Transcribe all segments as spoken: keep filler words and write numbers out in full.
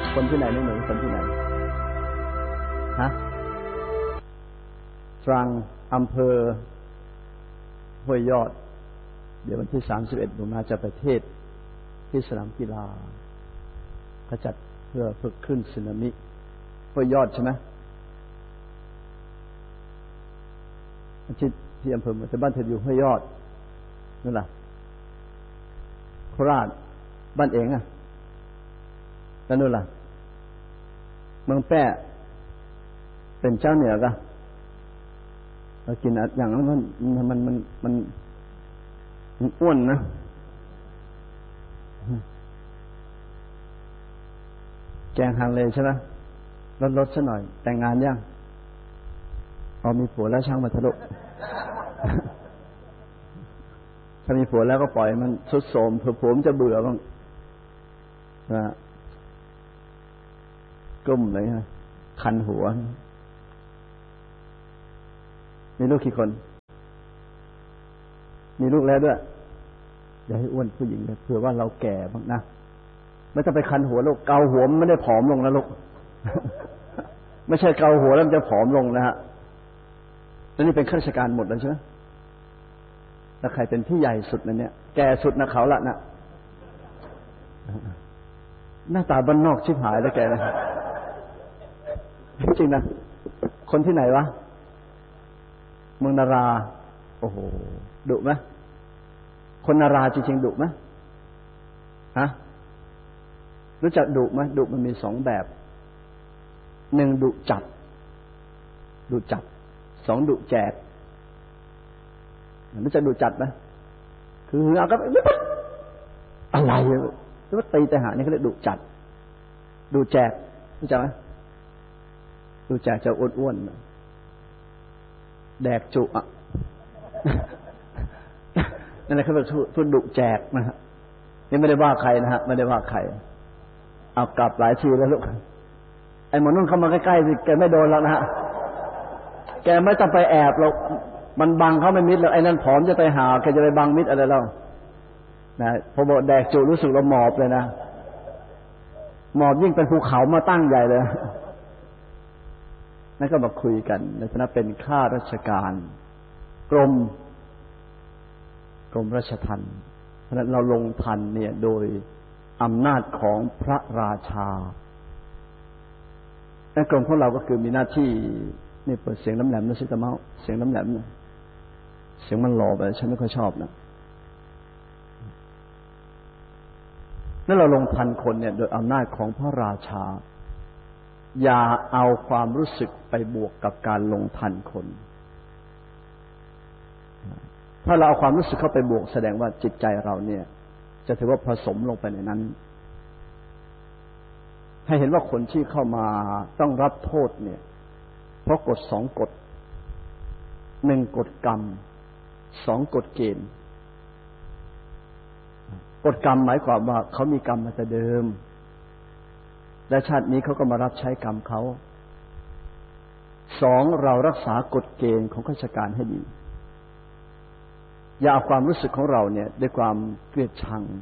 คนที่ไหนไม่เหมือนคนที่ไหนฮะตรังอำเภอห้วยยอดเดี๋ยววันที่สามสิบเอ็ดหนูนาจะไปเทศที่สนามกีฬาเขาจัดเพื่อฝึกคลื่นสึนามิห้วยยอดใช่ไหมที่ที่อำเภอเมืองแต่บ้านเธออยู่ห้วยยอดนั่นแหละโคราชบ้านเองอ่ะแล้วนู่นล่ะเมืองแป้เป็นเจ้าเหนือก็เรากินอย่างนั้นมันมันมันมันมันอ้วนนะแกงฮังเลใช่ไหมลดลดซะหน่อยแต่งงานยังพอมีผัวแล้วช่างมันทะลุถ้ามีผัวแล้วก็ปล่อยมันทรุดโทรมเผื่อผัวมันจะเบื่อบ้างนะก้มเลยฮะคันหัวมีลูกกี่คนมีลูกแล้วด้วยอย่าให้อ้วนผู้หญิงเลยเผื่อว่าเราแก่บ้างนะไม่ต้องไปคันหัวลูกเกาหัวมันไม่ได้ผอมลงนะลูก ไม่ใช่เกาหัวแล้วมันจะผอมลงนะฮะแล้วนี่เป็นข้าราชการหมดแล้วใช่ไหมแล้วใครเป็นพี่ใหญ่สุดนะเนี่ยแก่สุดนะเขาละนะหน้าตาบ้านนอกชิบหายแล้วแกเลยจริงๆนะคนที่ไหนวะเมืองนาราโอ้โหดุไหมคนนาราจริงๆดุไหมฮะรู้จักดุไหมดุมันมีสองแบบหนึ่งดุจัดดุจัดสองดุแจกรู้จักดุจัดไหมคือเอาก็อะไรแล้วก็ตีแต่หานี่เขาเรียกดุจัดดุแจกรู้จักไหมดุแจกจะอ้วนๆแดกจุอ่ะนั่นแหละเขาเรียกทุนดุแจกนะฮะนี่ไม่ได้ว่าใครนะฮะไม่ได้ว่าใครเอากลับหลายทีแล้วลูกไอ้หมอนุ่นเข้ามาใกล้ๆสิแกไม่โดนแล้วนะฮะแกไม่ต้องไปแอบหรอกมันบังเขาไม่มิดแล้วไอ้นั่นผอมจะไปหาแกจะไปบังมิดอะไรแล้วนะพอบอกแดกจุรู้สึกเราหมอบเลยนะหมอบยิ่งเป็นภูเขามาตั้งใหญ่เลยนั่นก็มาคุยกันในฐานะเป็นข้าราชการกรมกรมราชทัณฑ์เพราะฉะนั้นเราลงทันเนี่ยโดยอำนาจของพระราชาและกรมของเราก็คือมีหน้าที่นี่เปิดเสียงน้ำแหลมนะซิตาเมาเสียงน้ำแหลมเนี่ยเสียงมันหล่อไปฉันไม่ค่อยชอบนะนั่นเราลงทันคนเนี่ยโดยอำนาจของพระราชาอย่าเอาความรู้สึกไปบวกกับการลงทันคนถ้าเราเอาความรู้สึกเข้าไปบวกแสดงว่าจิตใจเราเนี่ยจะถือว่าผสมลงไปในนั้นให้เห็นว่าคนที่เข้ามาต้องรับโทษเนี่ยเพราะกฎสองกฎหนึ่งกฎกรรมสองกฎเกณฑ์กฎกรรมหมายความว่าเขามีกรรมมาแต่เดิมและชาตินี้เขาก็มารับใช้กรรมเขาสองเรารักษากฎเกณฑ์ของข้าราชการให้ดีอย่าเอาความรู้สึกของเราเนี่ยด้วยความเกลียดชัง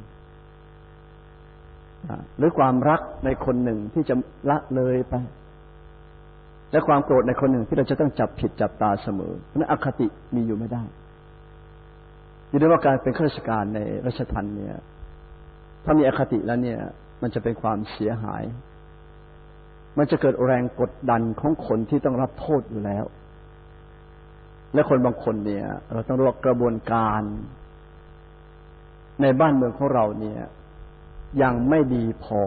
หรือความรักในคนหนึ่งที่จะละเลยไปและความโกรธในคนหนึ่งที่เราจะต้องจับผิดจับตาเสมอเพราะนั้นอคติมีอยู่ไม่ได้อยู่ด้วยว่าการเป็นข้าราชการในราชทัณฑ์เนี่ยถ้ามีอคติแล้วเนี่ยมันจะเป็นความเสียหายมันจะเกิดแรงกดดันของคนที่ต้องรับโทษอยู่แล้วและคนบางคนเนี่ยเราต้องรู้ว่ากระบวนการในบ้านเมืองของเราเนี่ยยังไม่ดีพอ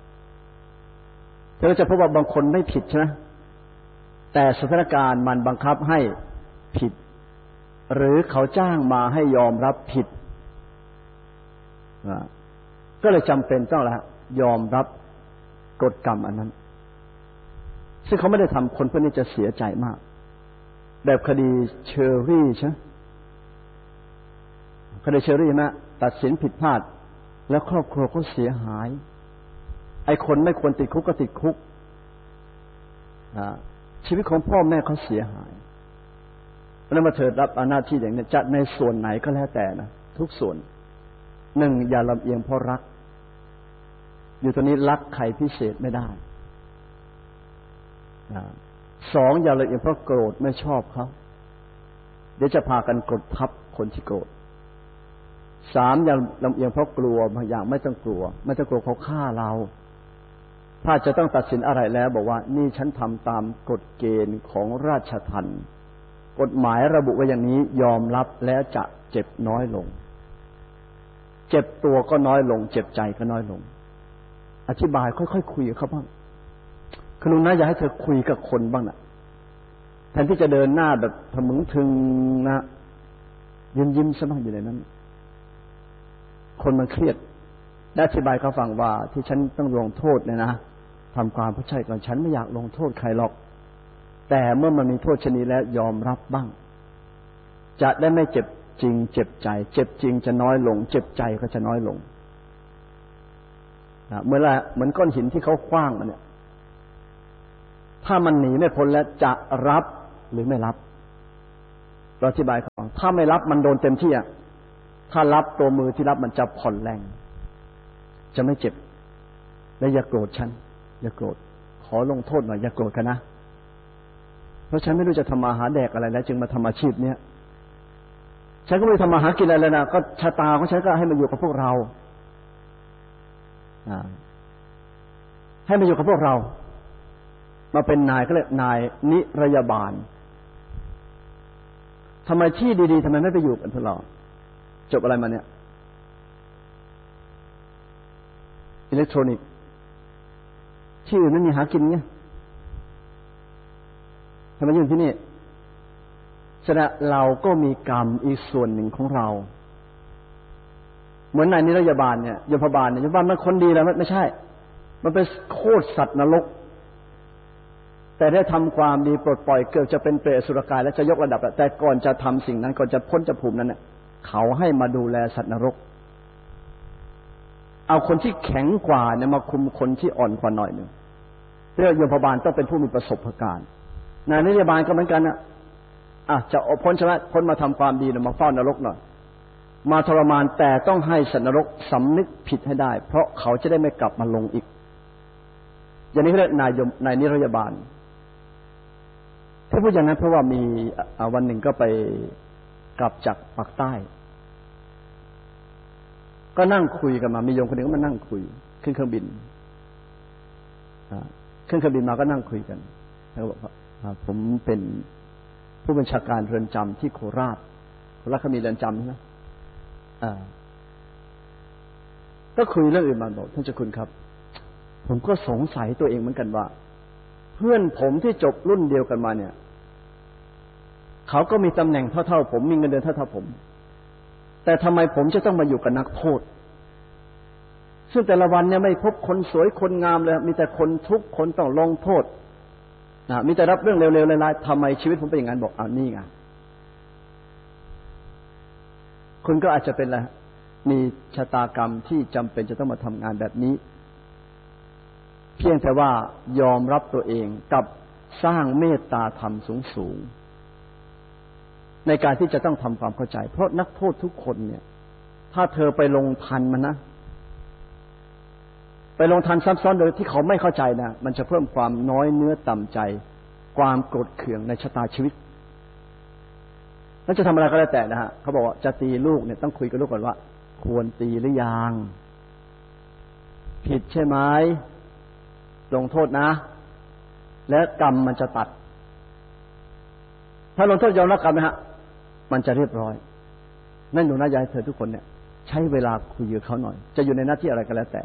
เราจะพบว่าบางคนไม่ผิดใช่ไหมแต่สถานการณ์มันบังคับให้ผิดหรือเขาจ้างมาให้ยอมรับผิดก็เลยจำเป็นต้องละยอมรับกฎกรรมอันนั้นซึ่งเขาไม่ได้ทำคนพวกนี้จะเสียใจมากแบบคดีเชอรี่ใช่คดีเชอรี่นะตัดสินผิดพลาดแล้วครอบครัวเขาเสียหายไอ้คนไม่ควรติดคุกก็ติดคุกชีวิตของพ่อแม่เขาเสียหายเพราะนั้นมาเถิดรับหน้าที่อย่างนี้จะในส่วนไหนก็แล้วแต่นะทุกส่วนหนึ่งอย่าลำเอียงเพราะรักอยู่ตัวนี้รักใครพิเศษไม่ได้สองอย่าละเอียดเพราะโกรธไม่ชอบเขาเดี๋ยวจะพากันกดทับคนที่โกรธสามอย่าลำเอียงเพราะกลัวบางอย่างไม่ต้องกลัวไม่ต้องกลัวเขาฆ่าเราถ้าจะต้องตัดสินอะไรแล้วบอกว่านี่ฉันทำตามกฎเกณฑ์ของราชทัณฑ์กฎหมายระบุไว้อย่างนี้ยอมรับแล้วจะเจ็บน้อยลงเจ็บตัวก็น้อยลงเจ็บใจก็น้อยลงอธิบายค่อยๆคุยกับเขาบ้างกรุณาอย่าให้เธอคุยกับคนบ้างนะแทนที่จะเดินหน้าแบบทะมึงถึงนะยิ้มยิ้มซะบ้างอยู่ในนั้นคนมันเครียดได้อธิบายเขาฟังว่าที่ฉันต้องลงโทษเนี่ยนะทำความเข้าใจก่อนฉันไม่อยากลงโทษใครหรอกแต่เมื่อมันมีโทษชนิดแล้วยอมรับบ้างจะได้ไม่เจ็บจริงเจ็บใจเจ็บจริงจะน้อยลงเจ็บใจก็จะน้อยลงนะเมื่อละเหมือนก้อนหินที่เขาขว้างมันเนี่ยถ้ามันหนีไม่พ้นแล้วจะรับหรือไม่รับเราอธิบายเขาถ้าไม่รับมันโดนเต็มที่อ่ะถ้ารับตัวมือที่รับมันจะผ่อนแรงจะไม่เจ็บและอย่าโกรธฉันอย่าโกรธขอลงโทษหน่อยอย่าโกรธกันนะเพราะฉันไม่รู้จะทำมาหาแดกอะไรแล้วจึงมาทำอาชีพเนี้ยฉันก็ไม่ทำมาหากินอะไรเลยนะก็ชะตาของฉันก็ให้มาอยู่กับพวกเราให้มาอยู่กับพวกเรามาเป็นนายก็เลยนายนิรยาบาลทำไมที่ดีๆทำไมไม่ไปอยู่กันพวกเราจบอะไรมาเนี่ยอิเล็กทรอนิกส์ที่อื่นไม่มีหากินไงทำไมอยู่ที่นี่แสดงเราก็มีกรรมอีกส่วนหนึ่งของเราเหมือนนายนิรยาบาลเนี่ยยมบาลเนี่ยยมบาลมันคนดีแล้วไม่ใช่มันเป็นโคตรสัตว์นรกแต่ได้ทำความดีปลดปล่อยเกือบจะเป็นเปรตอสุรกายและจะยกระดับแต่ก่อนจะทำสิ่งนั้นก่อนจะพ้นจากภูมินั้นเนี่ยเขาให้มาดูแลสัตว์นรกเอาคนที่แข็งกว่าเนี่ยมาคุมคนที่อ่อนกว่าหน่อยหนึ่งเรื่องยมบาลต้องเป็นผู้มีประสบการณ์นายนิรยาบาลก็เหมือนกันนะอ่ะจะอพ้นใช่ไหมพ้นมาทำความดีเนี่ยมาเฝ้านรกหน่อยมาทรมานแต่ต้องให้สัตว์นรกสำนึกผิดให้ได้เพราะเขาจะได้ไม่กลับมาลงอีกอย่างนี้เขาเรียกนายยมนายนิรยาบาลถ้าพูดอย่างนั้นเพราะว่ามีวันหนึ่งก็ไปกลับจากปากใต้ก็นั่งคุยกันมามีโยมคนหนึ่งก็มานั่งคุยขึ้นเครื่องบินขึ้นเครื่องบินมาก็นั่งคุยกันแล้วบอกว่าผมเป็นผู้บัญชาการเรือนจำที่โคราชโคราชเขามีเรือนจำใช่ไหมก็คุยเรื่องอื่นมาบอกท่านเจ้าคุณครับผมก็สงสัยตัวเองเหมือนกันว่าเพื่อนผมที่จบรุ่นเดียวกันมาเนี่ยเขาก็มีตำแหน่งเท่าๆผมมีเงินเดือนเท่าๆผมแต่ทำไมผมจะต้องมาอยู่กับนักโทษซึ่งแต่ละวันเนี่ยไม่พบคนสวยคนงามเลยมีแต่คนทุกข์คนต้องลงโทษนะมีแต่รับเรื่องเร็วๆร้ายๆทำไมชีวิตผมเป็นอย่างนั้นบอกอ้าวนี่ไงคุณก็อาจจะเป็นอะไรมีชะตากรรมที่จำเป็นจะต้องมาทำงานแบบนี้เพียงแต่ว่ายอมรับตัวเองกับสร้างเมตตาธรรมสูงๆในการที่จะต้องทำความเข้าใจเพราะนักโทษทุกคนเนี่ยถ้าเธอไปลงทันมันนะไปลงทันซ้ำซ้อนโดยที่เขาไม่เข้าใจนะมันจะเพิ่มความน้อยเนื้อต่ำใจความโกรธเคืองในชะตาชีวิตแล้วจะทำอะไรก็แล้วแต่นะฮะเขาบอกว่าจะตีลูกเนี่ยต้องคุยกับลูกก่อนว่าควรตีหรือยังผิดใช่ไหมลงโทษนะและกรรมมันจะตัดถ้าลงโทษยอมรับกรรมนะฮะมันจะเรียบร้อยนั่นหนูนะยายเธอทุกคนเนี่ยใช้เวลาคุยกับเขาหน่อยจะอยู่ในหน้าที่อะไรก็แล้วแต่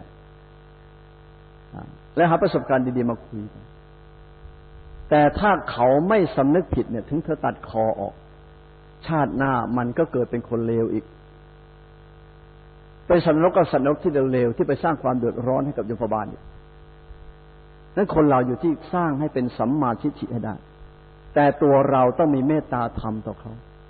และหาประสบการณ์ดีๆมาคุยกันแต่ถ้าเขาไม่สำนึกผิดเนี่ยถึงเธอตัดคอออกชาติหน้ามันก็เกิดเป็นคนเลวอีกเป็นสัตว์นรกกับสัตว์นรกที่เลวๆที่ไปสร้างความเดือดร้อนให้กับโยมบาลนั้นคนเราอยู่ที่สร้างให้เป็นสัมมาทิฏฐิให้ได้แต่ตัวเราต้องมีเมตตาธรรมต่อเขา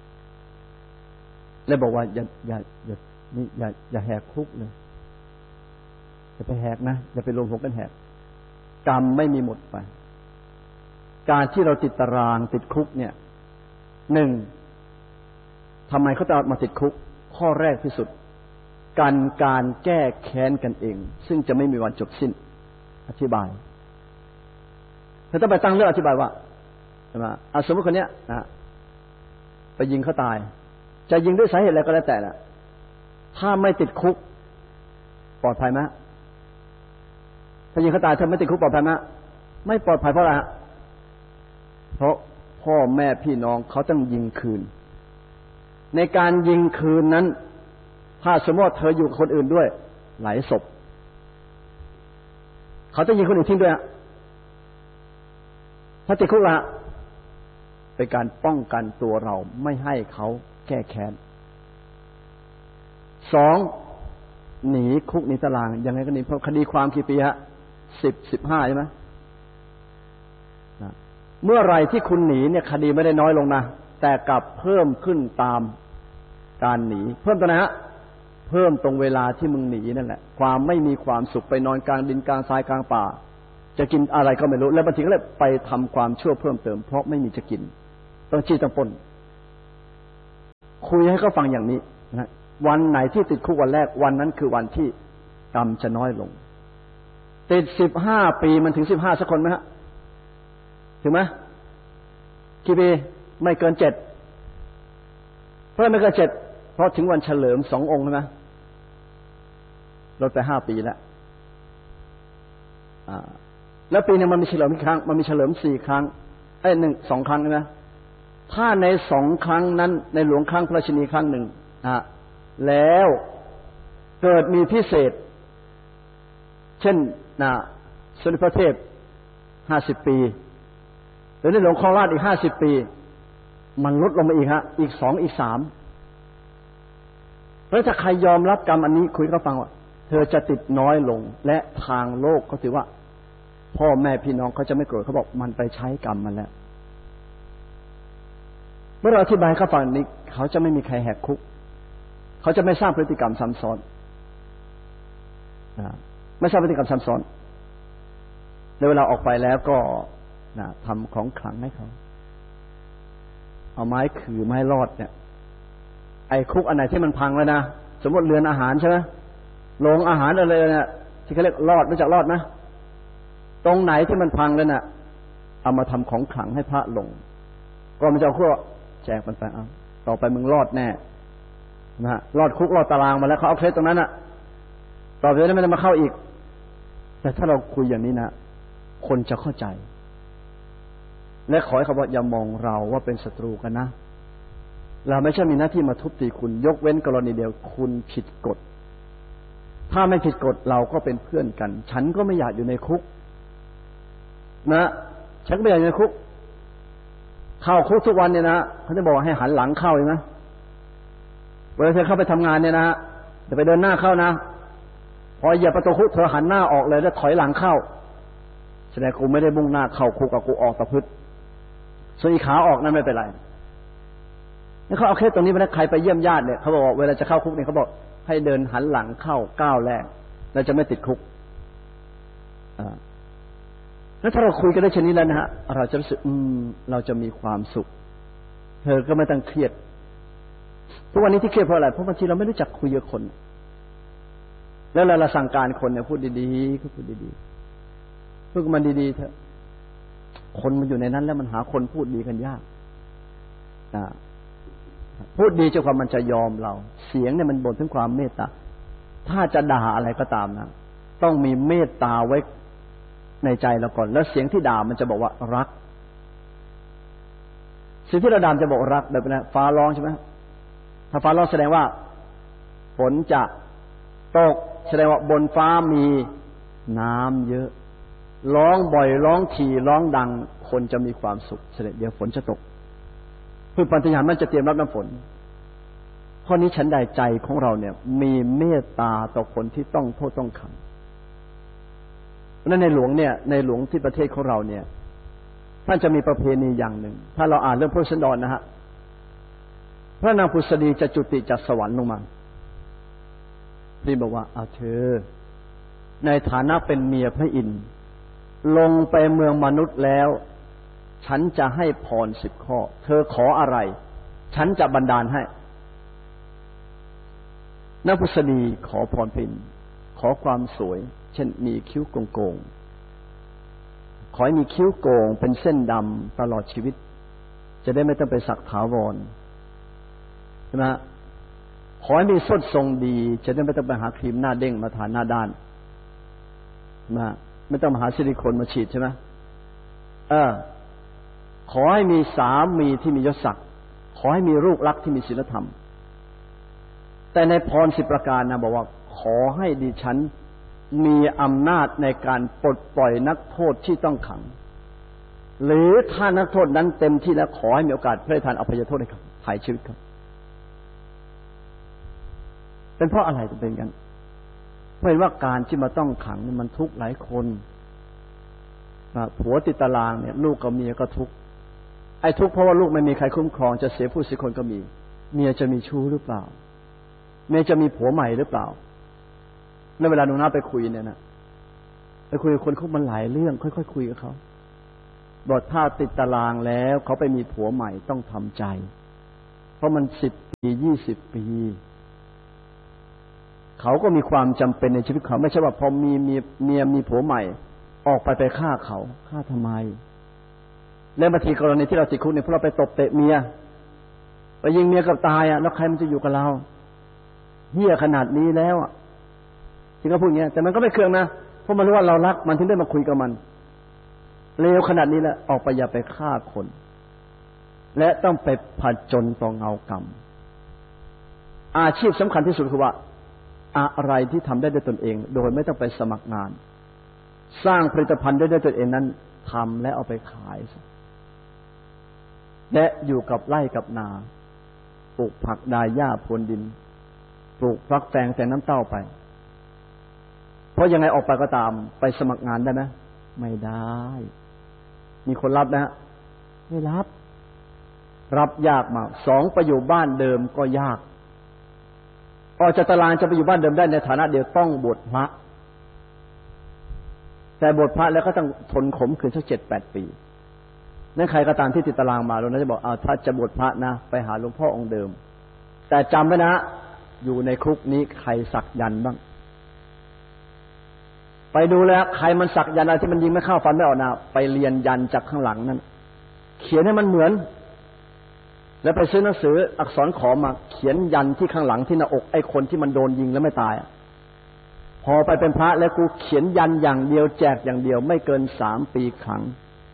และบอกว่าอย่าอย่าอย่านี่อย่าอย่าแหกคุกเลยอย่าไปแหกนะอย่าไปลงหัวกันแหกกรรมไม่มีหมดไปการที่เราติดตารางติดคุกเนี่ยหนึ่งทำไมเขาจะมาติดคุกข้อแรกที่สุดกันการแก้แค้นกันเองซึ่งจะไม่มีวันจบสิ้นอธิบายถ้าต้องไปตั้งเรื่องอธิบายว่าใช่ไหมอ่ะสมมติคนเนี้ยนะไปยิงเขาตายจะยิงด้วยสาเหตุอะไรก็แล้วแต่ละถ้าไม่ติดคุกปลอดภัยไหมถ้ายิงเขาตายถ้าไม่ติดคุกปลอดภัยไหมไม่ปลอดภัยเพราะอะไรฮะเพราะพ่อแม่พี่น้องเขาต้องยิงคืนในการยิงคืนนั้นถ้าสมมติเธออยู่กับคนอื่นด้วยหลายศพเขาจะยิงคนอื่นทิ้งด้วยถ้าติดคุกละเป็นการป้องกันตัวเราไม่ให้เขาแก้แค้นสองหนีคุกหนีตารางยังไงก็หนีเพราะคดีความกี่ปีฮะสิบสิบห้าใช่ไหมเมื่อไรที่คุณหนีเนี่ยคดีไม่ได้น้อยลงนะแต่กลับเพิ่มขึ้นตามการหนีเพิ่มตรงไหนฮะเพิ่มตรงเวลาที่มึงหนีนั่นแหละความไม่มีความสุขไปนอนกลางดินกลางทรายกลางป่าจะกินอะไรก็ไม่รู้แล้วบางทีก็เลยไปทำความชั่วเพิ่มเติมเพราะไม่มีจะกินต้องจี้ต้องปล้นคุยให้เขาฟังอย่างนี้นะวันไหนที่ติดคุกวันแรกวันนั้นคือวันที่กรรมจะน้อยลงติดสิบห้าปีมันถึงสิบห้าสักคนไหมฮะถึงไหมกี่ปีไม่เกินเจ็ดเพราะไม่เกินเจ็ดเพราะถึงวันเฉลิมสององค์ใช่ไหมลดไปห้าปีแล้วอ่าแล้วปีนึงมันมีเฉลิมกี่ครั้งมันมีเฉลิมสี่ครั้งไอ้หนึ่งสองครั้งใช่ไหมถ้าในสองครั้งนั้นในหลวงครั้งพระราชินีครั้งหนึ่งอ่ะแล้วเกิดมีพิเศษเช่นนะสมเด็จพระเทพห้าสิบปีหรือในหลวงครองราชอีกห้าสิบปีมันลดลงมาอีกฮะอีกสองอีกสามแล้วถ้าใครยอมรับกรรมอันนี้คุยเขาฟังว่าเธอจะติดน้อยลงและทางโลกเขาถือว่าพ่อแม่พี่น้องเขาจะไม่โกรธเขาบอกมันไปใช้กรรมมันแล้วเมื่อเราอธิบายเขาฟังนี้เขาจะไม่มีใครแหกคุกเขาจะไม่สร้างพฤติกรรมซ้ำซ้อนไม่สร้างพฤติกรรมซ้ำซ้อนในเวลาออกไปแล้วก็นะทำของขลังให้เขาเอาไม้ขื่อไม้รอดเนี่ยไอ้คุกอันไหนที่มันพังแล้วนะสมมติเรือนอาหารใช่ไหมโรงอาหารอะไรเนี่ยที่เขาเรียกรอดรู้จักรอดไหมตรงไหนที่มันพังแล้วน่ะเอามาทำของขลังให้พระลงก็มันจะเอาขั้วแจกมันไปเอาต่อไปมึงรอดแน่นะฮะรอดคุกรอดตารางมาแล้วเขาเอาเคล็ดตรงนั้นน่ะต่อไปนี้ไม่ต้องมาเข้าอีกแต่ถ้าเราคุยอย่างนี้นะคนจะเข้าใจและขอให้เขาบอกอย่ามองเราว่าเป็นศัตรูกันนะเราไม่ใช่มีหน้าที่มาทุบตีคุณยกเว้นกรณีเดียวคุณผิดกฎถ้าไม่ผิดกฎเราก็เป็นเพื่อนกันฉันก็ไม่อยากอยู่ในคุกนะฉันก็ไม่อยากอยู่ในคุกเข้าคุกทุกวันเนี่ยนะเขาจะบอกให้หันหลังเข้าใช่ไหมเวลาเธอเข้าไปทำงานเนี่ยนะจะไปเดินหน้าเข้านะพอเหยียบประตูคุกเธอหันหน้าออกเลยแล้วถอยหลังเข้าแสดงกูไม่ได้มุ่งหน้าเข้าคุกกับกูออกตะพึดส่วนอีขาออกนั่นไม่เป็นไรนี่เขาเอาเคสตรงนี้ไปนะใครไปเยี่ยมญาติเนี่ยเขาบอกเวลาจะเข้าคุกเนี่ยเขาบอกให้เดินหันหลังเข้าก้าวแรกเราจะไม่ติดคุกอ่าแล้วถ้าเราคุยกันได้เช่นนี้แล้วนะฮะเราจะรู้สึกอืมเราจะมีความสุขเธอก็ไม่ต้องเครียดทุกวันนี้ที่เครียดเพราะอะไรเพราะบางทีเราไม่รู้จักคุยกับคนแล้วเราสั่งการคนเนี่ยพูดดีๆก็พูดดีๆพูดมันดีๆเถอะคนมันอยู่ในนั้นแล้วมันหาคนพูดดีกันยากอ่าพูดดีจนกว่ามันจะยอมเราเสียงเนี่ยมันบ่นถึงความเมตตาถ้าจะด่าอะไรก็ตามนะต้องมีเมตตาไว้ในใจเราก่อนแล้วเสียงที่ด่ามันจะบอกว่ารักเสียงที่เราด่าจะบอกรักแบบนั้นฟ้าร้องใช่ไหมถ้าฟ้าร้องแสดงว่าฝนจะตกแสดงว่าบนฟ้ามีน้ำเยอะร้องบ่อยร้องถี่ร้องดังคนจะมีความสุขแสดงเดี๋ยวฝนจะตกพืชพันธุ์ธัญญามันจะเตรียมรับน้ำฝนข้อนี้ฉันใดใจของเราเนี่ยมีเมตตาต่อคนที่ต้องโทษต้องขังเพราะนั้นในหลวงเนี่ยในหลวงที่ประเทศของเราเนี่ยท่านจะมีประเพณีอย่างหนึ่งถ้าเราอ่านเรื่องพระสันดรนะฮะพระนางผุษดีจะจุติจากสวรรค์ลงมานี่บอกว่าเอาเธอในฐานะเป็นเมียพระอินทร์ลงไปเมืองมนุษย์แล้วฉันจะให้พรสิบข้อเธอขออะไรฉันจะบันดาลให้นักพุทธดีขอพรเป็นขอความสวยเช่นมีคิ้วโกงๆขอให้มีคิ้วโกงเป็นเส้นดำตลอดชีวิตจะได้ไม่ต้องไปสักถาวรใช่ไหมขอให้มีส้นทรงดีจะได้ไม่ต้องไปหาครีมหน้าเด้งมาทาหน้าด้านมาไม่ต้องมาหาซิลิโคนมาฉีดใช่ไหมเออขอให้มีสามีที่มียศศักดิ์ขอให้มีรูปลักษณ์ที่มีศีลธรรมแต่ในพรสิบประการนะบอกว่าขอให้ดิฉันมีอำนาจในการปลดปล่อยนักโทษที่ต้องขังหรือถ้านักโทษนั้นเต็มที่แล้วขอให้มีโอกาสพระราชทานอภัยโทษให้เขาถ่ายชีวิตเขาเป็นเพราะอะไรถึงเป็นกันเพราะเห็นว่าการที่มาต้องขังนี่มันทุกข์หลายคนผัวติดตารางเนี่ยลูกกับเมียก็ทุกข์ไอ้ทุกข์เพราะว่าลูกไม่มีใครคุ้มครองจะเสียผู้เสียคนก็มีเมียจะมีชู้หรือเปล่าเมียจะมีผัวใหม่หรือเปล่าแล้วเวลาหนูน้าไปคุยเนี่ยนะไปคุยกับคนเขามันหลายเรื่องค่อยๆคุยกับเขาบอกถ้าติดตารางแล้วเขาไปมีผัวใหม่ต้องทำใจเพราะมันสิบปียี่สิบปีเขาก็มีความจำเป็นในชีวิตเขาไม่ใช่ว่าพอมีเมียเมียมีผัวใหม่ออกไปไปฆ่าเขาฆ่าทำไมแล้วบางทีกรณีที่เราติดคุกเนี่ยเพราะเราไปตบเตะเมียไปยิงเมียกับตายอ่ะแล้วใครมันจะอยู่กับเราเหี้ยขนาดนี้แล้วอ่ะที่เขาพูดอย่างนี้แต่มันก็ไม่เคืองนะเพราะมันรู้ว่าเรารักมันถึงได้มาคุยกับมันเลวขนาดนี้แล้วออกไปอย่าไปฆ่าคนและต้องไปผจญต่อเงากรรมอาชีพสำคัญที่สุดคือว่าอะไรที่ทำได้ด้วยตนเองโดยไม่ต้องไปสมัครงานสร้างผลิตภัณฑ์ได้ด้วยตนเองนั้นทำและเอาไปขายและอยู่กับไร่กับนาปลูกผักดายหญ้าพรวนดินปลูกฟักแฟงแต่น้ำเต้าไปเพราะยังไงออกไปก็ตามไปสมัครงานได้ไหมไม่ได้มีคนรับนะไม่รับรับยากมากสองไปอยู่บ้านเดิมก็ยากออกจากตารางจะไปอยู่บ้านเดิมได้ในฐานะเดียวต้องบวชพระแต่บวชพระแล้วก็ต้องทนขมขืนสักเจ็ดแปดปีนั่นใครก็ตามที่ติดตารางมาเราจะบอกเอาถ้าจะบวชพระนะไปหาหลวงพ่อองค์เดิมแต่จำไว้นะอยู่ในคุกนี้ใครสักยันต์บ้างไปดูแล้วใครมันสักยันต์อะไรที่มันยิงไม่เข้าฟันไม่ออกนะไปเรียนยันจากข้างหลังนั้นเขียนให้มันเหมือนแล้วไปซื้อหนังสืออักษรขอมาเขียนยันที่ข้างหลังที่หน้าอกไอ้คนที่มันโดนยิงแล้วไม่ตายพอไปเป็นพระแล้วกูเขียนยันอย่างเดียวแจกอย่างเดียวไม่เกินสามปีครั้ง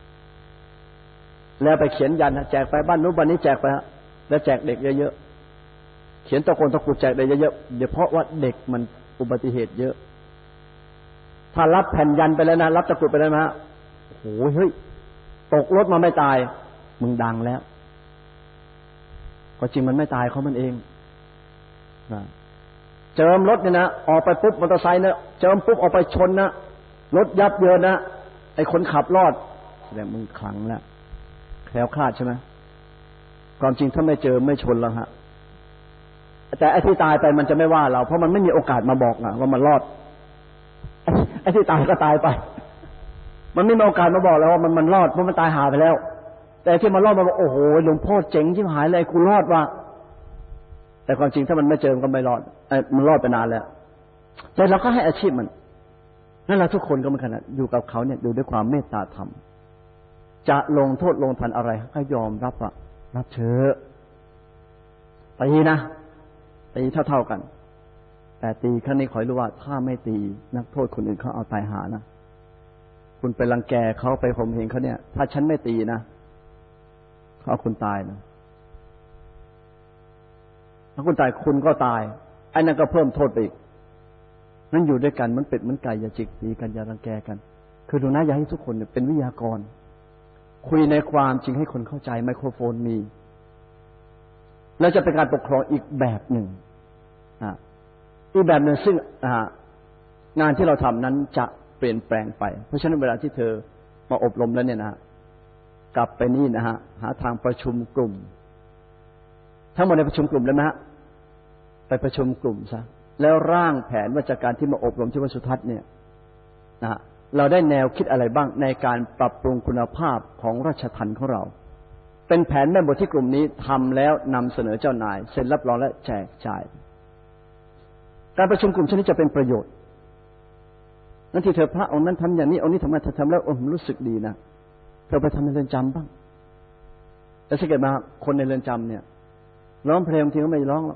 แล้วไปเขียนยันแจกไปบ้านนู้นบ้านนี้แจกไปแล้วแจกเด็กเยอะๆเขียนตะโกนตะกุดแจกเด็กเยอะๆเดี๋ยวเพราะว่าเด็กมันอุบัติเหตุเยอะถ้ารับแผ่นยันไปแล้วนะรับตะกุดไปแล้วนะโอ้โหเฮ้ยตกรถมาไม่ตายมึงดังแล้วก็จริงมันไม่ตายเขามันเองนะเจิมรถเนี่ยนะออกไปปุ๊บมอเตอร์ไซค์เนี่ยเจิมปุ๊บออกไปชนนะรถยับเยินนะไอ้คนขับรอดแสดงมึงขลังแล้วแคล้วคลาดใช่ไหมความจริงถ้าไม่เจอไม่ชนแล้วฮะแต่ไอ้ที่ตายไปมันจะไม่ว่าเราเพราะมันไม่มีโอกาสมาบอกนะว่ามันรอดไอ้ที่ตายก็ตายไปมันไม่มีโอกาสมาบอกแล้วว่ามันมันรอดเพราะมันตายหาไปแล้วแต่ที่มันรอดมาบอกโอ้โหหลวงพ่อเจ๋งชิบหายเลยกูรอดว่ะแต่ความจริงถ้ามันไม่เจอมันก็ไม่รอดไอ้มันรอดไปนานแล้วแต่เราก็ให้อาชีพมันนั่นเราทุกคนก็เหมือนกันนะอยู่กับเขาเนี่ยดูด้วยความเมตตาธรรมจะลงโทษลงทันอะไรก็ยอมรับว่ารับเถอะตีนะตีเท่าๆกันแต่ตีครั้งนี้ขอให้รู้ว่าถ้าไม่ตีนักโทษคนอื่นเขาเอาตายหานะคุณไปรังแกเขาไปข่มเหงเขาเนี่ยถ้าฉันไม่ตีนะเขาเอาคุณตายนะถ้าคุณตายคุณก็ตายไอ้นั่นก็เพิ่มโทษไปอีกนั่นอยู่ด้วยกันมันเป็ดมันไก่อย่าจิกตีกันอย่ารังแกกันคือดูนะอย่าให้ทุกคนเนี่ยเป็นวิทยากรคุยในความจริงให้คนเข้าใจไมโครโฟนมีแล้วจะเป็นการปกครองอีกแบบหนึ่งอ่าอีกแบบหนึ่งซึ่งอ่างานที่เราทำนั้นจะเปลี่ยนแปลงไปเพราะฉะนั้นเวลาที่เธอมาอบรมแล้วเนี่ยนะกลับไปนี่นะฮะหาทางประชุมกลุ่มทั้งหมดในประชุมกลุ่มแล้วนะฮะไปประชุมกลุ่มซะแล้วร่างแผนว่าจากการที่มาอบรมที่วัดสุทัศน์เนี่ยนะเราได้แนวคิดอะไรบ้างในการปรับปรุงคุณภาพของราชทัณฑ์ของเราเป็นแผนแม่บทที่กลุ่มนี้ทำแล้วนำเสนอเจ้านายเซ็นรับรองและแจกจ่ายการประชุมกลุ่มชนิดจะเป็นประโยชน์นั่นที่เธอพระองค์นั้นทำอย่างนี้องค์นี้ทำไมเธอทำแล้วโอ้ผมรู้สึกดีนะเธอไปทำในเรือนจำบ้างแต่สังเกตมาคนในเรือนจำเนี่ยร้องเพลงบางทีก็ไม่ร้องหรอก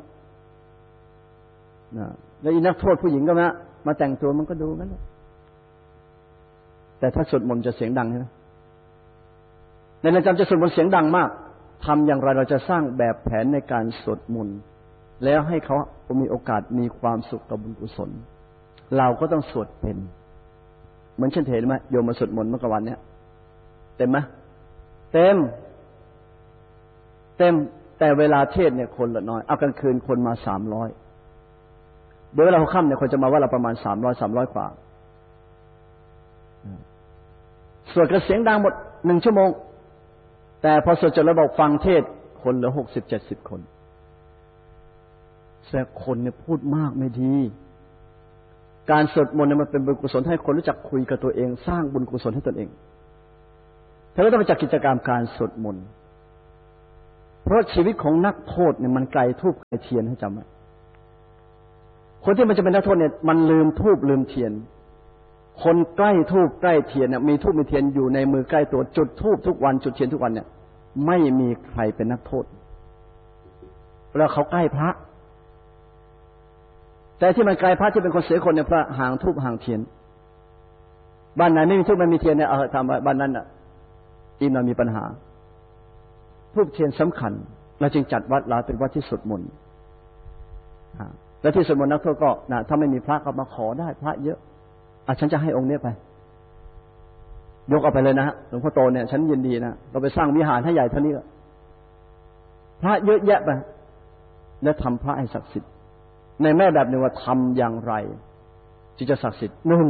นะแล้วอีนักโทษผู้หญิงก็มามาแต่งตัวมันก็ดูกันแล้วแต่ถ้าสวดมนต์จะเสียงดังใช่ไหมในเรือนจำจะสวดมนต์เสียงดังมากทำอย่างไรเราจะสร้างแบบแผนในการสวดมนต์แล้วให้เขามีโอกาสมีความสุขกับบุญกุศลเราก็ต้องสวดเป็นเหมือนเช่นเห็นไหมโยมมาสวดมนต์เมื่อวันเนี้ยเต็มไหมเต็มเต็มแต่เวลาเทศเนี่ยคนละน้อยเอากลางคืนคนมาสามร้อยเดี๋ยวเวลาหัวค่ำเนี่ยคนจะมาว่าเราประมาณสามร้อยสามร้อยกว่าสวดกระเสียงดังหมดหนึ่งชั่วโมงแต่พอสวดจบแล้วบอกฟังเทศคนเหลือหกสิบเจ็ดสิบคนแต่คนเนี่ยพูดมากไม่ดีการสวดมนต์เนี่ยมันเป็นบุญกุศลให้คนรู้จักคุยกับตัวเองสร้างบุญกุศลให้ตนเองเธอก็ต้องไปจัดกิจกรรมการสวดมนต์เพราะชีวิตของนักโทษเนี่ยมันไกลธูปไกลเทียนให้จำไว้คนที่มันจะเป็นนักโทษเนี่ยมันลืมธูปลืมเทียนคนใกล้ธูปใกล้เทียนเนี่ยมีธูปมีเทียนอยู่ในมือใกล้ตัวจุดธูปทุกวันจุดเทียนทุกวันเนี่ยไม่มีใครเป็นนักโทษแล้วเขาใกล้พระแต่ที่มันไกลพระที่เป็นคนเสียคนเนี่ยพระห่างธูปห่างเทียนบ้านไหนไม่มีธูปไม่มีเทียนเนี่ยเออทำบ้านนั้นอ่ะอินเรามีปัญหาธูปเทียนสำคัญเราจึงจัดวัดเราเป็นวัดที่สวดมนต์และที่สวดมนต์นักโทษก็นะถ้าไม่มีพระก็มาขอได้พระเยอะอ่ะฉันจะให้องค์นี้ไปยกเอาไปเลยนะหลวงพ่อโตเนี่ยฉันยินดีนะเราไปสร้างวิหารให้ใหญ่เท่านี้พระเยอะแยะไปแล้วทำพระให้ศักดิ์สิทธิ์ในแม่แบบหนึ่งว่าทำอย่างไรที่จะศักดิ์สิทธิ์หนึ่ง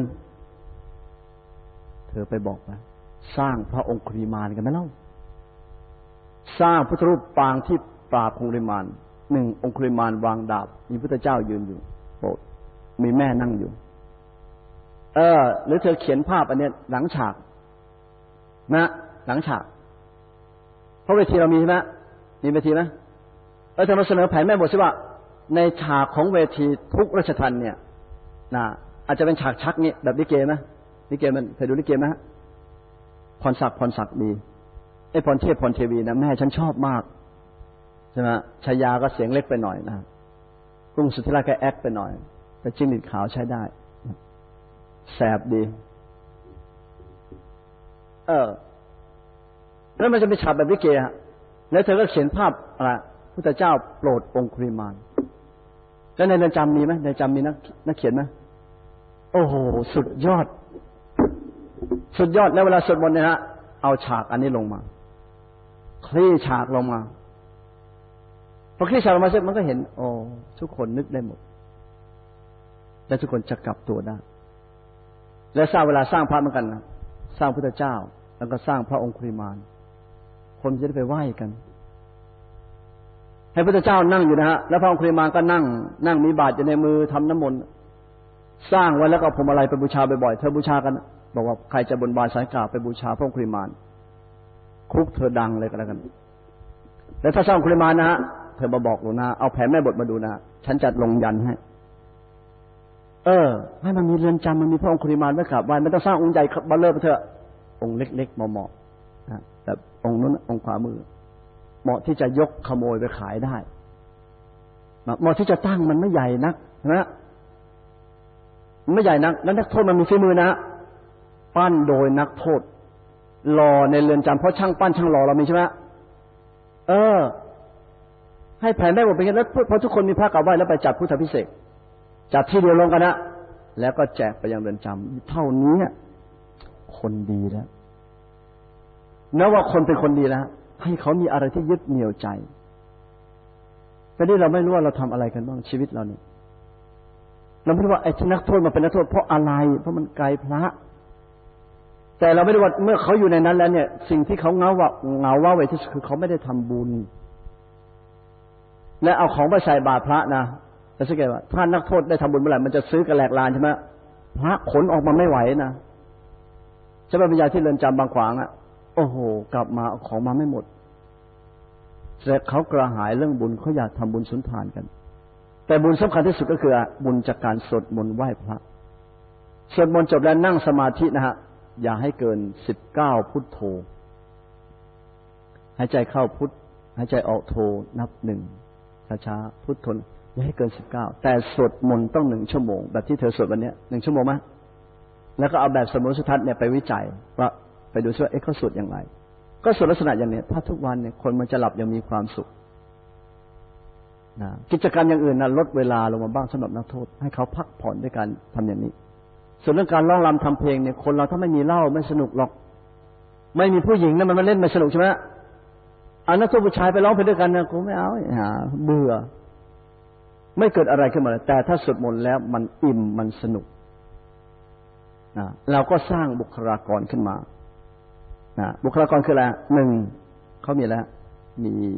เธอไปบอกว่าสร้างพระองคุลิมานกันไหมเล่าสร้างพุทธรูปปางที่ปราบองคุลิมานหนึ่งองคุลิมานวางดาบมีพุทธเจ้ายืนอยู่โปรดมีแม่นั่งอยู่เออหรือเธอเขียนภาพอันนี้หลังฉากนะหลังฉากเพราะเวทีเรามีใช่ไหมมีเวทีไหมเออเธอมาเสนอแผนแม่บทสิว่าในฉากของเวทีทุกราชทัณฑ์เนี่ยนะอาจจะเป็นฉากชักเนี่ยแบบลิเกไหมลิเกมันเคยดูลิเกไหมพรศักดิ์พรศักดิ์ดีไอ้พรเทพพรเทวีนะแม่ฉันชอบมากใช่ไหมชายาก็เสียงเล็กไปหน่อยนะกุ้งสุธิราชก็แอคไปหน่อยแต่จิ้งหรีดขาวใช้ได้แสบดีเออแล้วมันจะเป็นฉากแบบลิเกฮะแล้วเธอก็เขียนภาพอะไรพุทธเจ้าโปรดองคุลิมานแล้วในเรือนจำมีไหมในเรือนจำมีนักนักเขียนไหมโอ้โหสุดยอดสุดยอดแล้วเวลาสวดมนต์เนี่ยฮะเอาฉากอันนี้ลงมาคลี่ฉากลงมาพอคลี่ฉากลงมาเสร็จมันก็เห็นโอ้ทุกคนนึกได้หมดและทุกคนจะกลับตัวได้และสร้างเวลาสร้างพระเหมือนกันนะสร้างพุทธเจ้าแล้วก็สร้างพระองคุลิมานคนจะได้ไปไหว้กันให้พระเจ้านั่งอยู่นะฮะแล้วพระองคุลิมานก็นั่งนั่งมีบาตรอยู่ในมือทำน้ำมนต์สร้างไว้แล้วก็พวงมาลัยไปบูชาบ่อยๆเธอบูชากันบอกว่าใครจะบนบานสายกล่าวไปบูชาพระองคุลิมานคุกเธอดังเลยก็แล้วกันแล้วถ้าสร้างองคุลิมานนะฮะเธอมาบอกหนูนะเอาแผนแม่บทมาดูนะฉันจัดลงยันให้เออให้มันมีเรือนจำมันมีพระองคุลิมานไว้กราบไหว้ไม่ต้องสร้างองค์ใหญ่บัลเลอร์ไปเถอะองค์เล็กๆเหมาะๆนะแต่องค์นั้นองค์ขวามือเหมาะที่จะยกขโมยไปขายได้เหมาะที่จะตั้งมันไม่ใหญ่นักนะมันไม่ใหญ่นักแล้วนักโทษมันมีฝีมือนะปั้นโดยนักโทษรอในเรือนจำเพราะช่างปั้นช่างรอเรามีใช่ไหมเออให้แผ่แม่บทเป็นกันแล้วพอทุกคนมีพระกราบไหว้แล้วไปจัดพุทธพิเศษจัดที่เดียวลงกันนะแล้วก็แจกไปยังเรือนจำเท่านี้คนดีแล้วนับว่าคนเป็นคนดีแล้วให้เขามีอะไรที่ยึดเหนี่ยวใจแต่นี่เราไม่รู้ว่าเราทำอะไรกันบ้างชีวิตเราเนี่ยเราไม่รู้ว่าไอ้ที่นักโทษมาเป็นนักโทษเพราะอะไรเพราะมันไกลพระแต่เราไม่รู้ว่าเมื่อเขาอยู่ในนั้นแล้วเนี่ยสิ่งที่เขาเงาว่าเงาว่าไว้ที่สุดคือเขาไม่ได้ทำบุญและเอาของไปใส่บาตรพระนะแต่สังเกตว่าถ้านักโทษได้ทำบุญเมื่อไหร่มันจะซื้อกระแหลกลานใช่ไหมพระขนออกมาไม่ไหวนะใช่ไหมวิญญาณที่เรือนจำบางขวางอ่ะโอ้โหกลับมาเอาของมาไม่หมดแต่เขากระหายเรื่องบุญเขาอยากทำบุญสุนทานกันแต่บุญสำคัญที่สุดก็คือบุญจากการสวดมนต์ไหว้พระสวดมนต์จบแล้วนั่งสมาธินะฮะอย่าให้เกินสิบเก้าพุทโธหายใจเข้าพุทหายใจออกโธนับหนึ่งช้าๆพุทโธอย่าให้เกินสิบเก้าแต่สวดมนต์ต้องหนึ่งชั่วโมงแบบที่เธอสวดวันนี้หนึ่งชั่วโมงมั้ยแล้วก็เอาแบบสมุสุทัศน์เนี่ยไปวิจัยว่าไปดูซิว่าเอ๊ะเขาสวดอย่างไรก็สวดลักษณะอย่างนี้ถ้าทุกวันเนี่ยคนมันจะหลับยังมีความสุขนะกิจกรรมอย่างอื่นนะลดเวลาลงมาบ้างสำหรับนักโทษให้เขาพักผ่อนด้วยการทำอย่างนี้ส่วนเรื่องการร้องรำทำเพลงเนี่ยคนเราถ้าไม่มีเหล้าไม่สนุกหรอกไม่มีผู้หญิงนะมันมาเล่นไม่สนุกใช่ไหมเอานักโทษผู้ชายไปร้องเพลงด้วยกันนะกูไม่เอาหาเบื่อไม่เกิดอะไรขึ้นมาเลยแต่ถ้าสวดมนต์แล้วมันอิ่มมันสนุกนะเราก็สร้างบุคลากรขึ้นมานะบุคลากรคืออะไรหนึ่งเขามีแล้วมี